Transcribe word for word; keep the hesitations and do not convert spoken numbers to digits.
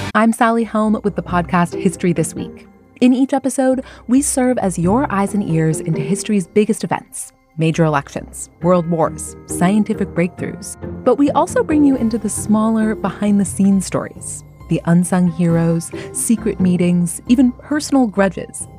I'm Sally Helm with the podcast History This Week. In each episode, we serve as your eyes and ears into history's biggest events, major elections, world wars, scientific breakthroughs. But we also bring you into the smaller, behind-the-scenes stories, the unsung heroes, secret meetings, even personal grudges.